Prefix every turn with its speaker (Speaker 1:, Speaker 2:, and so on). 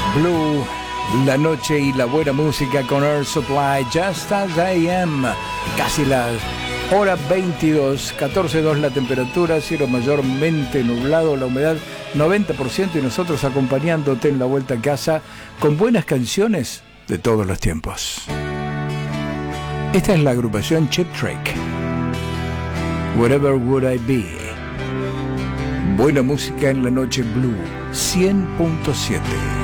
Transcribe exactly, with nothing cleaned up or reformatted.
Speaker 1: Blue, la noche y la buena música con Air Supply, Just As I Am. Casi las hora veintidós, catorce coma dos la temperatura, cielo mayormente nublado, la humedad noventa por ciento y nosotros acompañándote en la vuelta a casa con buenas canciones de todos los tiempos. Esta es la agrupación Cheap Trick. Wherever Would I Be. Buena música en la noche Blue cien punto siete.